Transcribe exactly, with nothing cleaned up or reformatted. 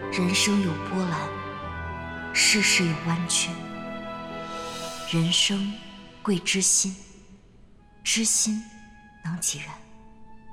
人生有波澜，世事有弯曲。人生贵知心，知心能几人？